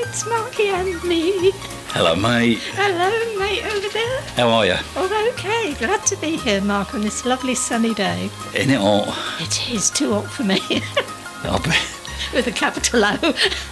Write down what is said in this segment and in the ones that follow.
it's Marky and me. Hello, mate. Hello, mate, over there. How are you? Oh, okay. Glad to be here, Mark, on this lovely sunny day. Isn't it hot? It is too hot for me. I bet. With a capital O.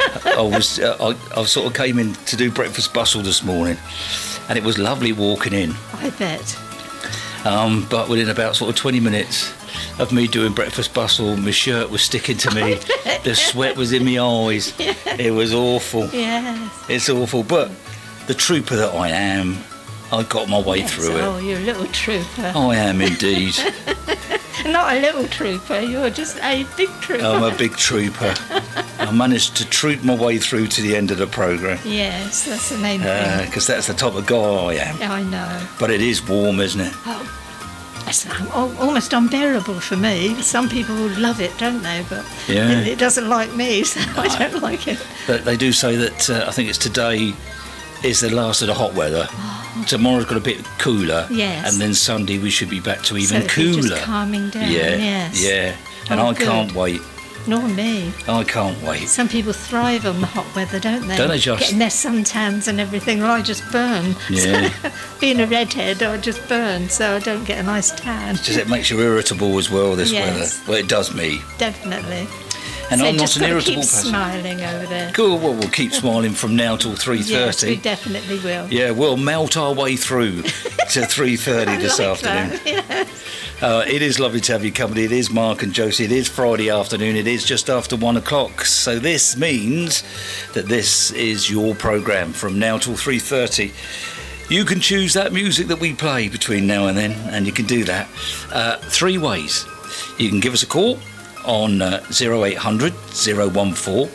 I sort of came in to do breakfast bustle this morning, and it was lovely walking in. I bet. But within about sort of 20 minutes of me doing breakfast bustle, my shirt was sticking to me. The sweat was in my eyes. Yeah. It was awful. Yes. It's awful. But the trooper that I am, I got my way through it. Oh, you're a little trooper. I am indeed. Not a little trooper, you're just a big trooper. I'm a big trooper. I managed to troop my way through to the end of the programme. Yes, that's the main thing. Because that's the type of guy I am. I know. But it is warm, isn't it? Oh, it's almost unbearable for me. Some people would love it, don't they? But Yeah. it doesn't like me, so I don't like it. But they do say that, I think it's today, is the last of the hot weather. Tomorrow's got a bit cooler. Yes. And then Sunday we should be back to even So cooler. just calming down, Yeah, yes. yeah. And Oh, I good. can't wait. Nor me. I can't wait. Some people thrive on the hot weather, don't they? Don't they just? Getting their suntans and everything. Well, I just burn. Yeah. Being a redhead, I just burn, so I don't get a nice tan. Just it makes you irritable as well, this Yes. weather. Well, it does me. Definitely. And so I'm not just an gotta irritable keep person. smiling over there. Cool, well, we'll keep smiling from now till 3:30. Yes, we definitely will. Yeah, we'll melt our way through to 3:30 I this like afternoon. that, yes. It is lovely to have your company. It is Mark and Josie. It is Friday afternoon. It is just after 1 o'clock. So this means that this is your programme from now till 3:30. You can choose that music that we play between now and then, and you can do that 3 ways. You can give us a call on 0800 014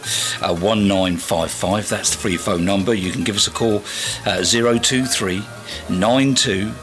1955. That's the free phone number. You can give us a call 023 92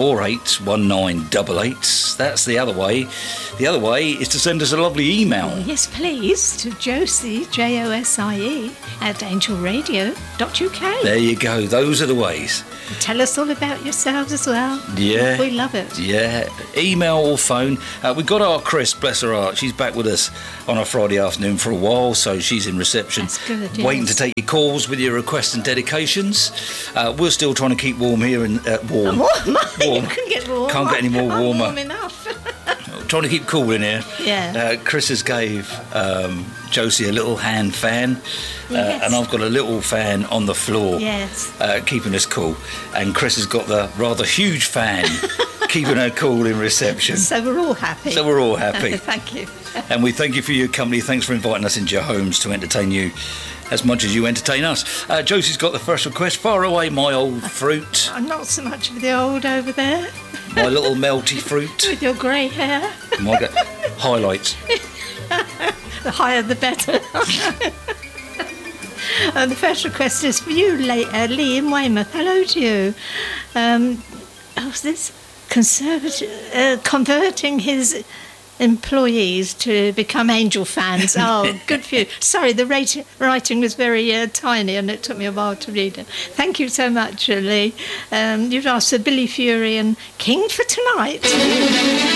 481988. That's the other way. The other way is to send us a lovely email. Yes, please, to Josie, Josie, at angelradio.uk. There you go. Those are the ways. Tell us all about yourselves as well. Yeah. We love it. Yeah. Email or phone. We've got our Chris, bless her heart. She's back with us on a Friday afternoon for a while, so she's in reception. That's good, Waiting yes. to take your calls with your requests and dedications. We're still trying to keep warm here and warm. Warm. Warm. You can get warm. Can't get any more I'm warmer. warm enough. Trying to keep cool in here. Yeah. Chris has gave Josie a little hand fan, Yes. and I've got a little fan on the floor, Yes. keeping us cool. And Chris has got the rather huge fan, keeping her cool in reception. So we're all happy. So we're all happy. Thank you. And we thank you for your company. Thanks for inviting us into your homes to entertain you as much as you entertain us. Josie's got the first request. Far away, my old fruit. I'm not so much of the old over there. My little melty fruit. With your grey hair. My highlights. The higher the better. And the first request is for you, Lee in Weymouth. Hello to you. How's this? Converting his employees to become Angel fans. Oh, good for you. Sorry, the writing was very tiny and it took me a while to read it. Thank you so much, Lee. You've asked for Billy Fury and King for Tonight.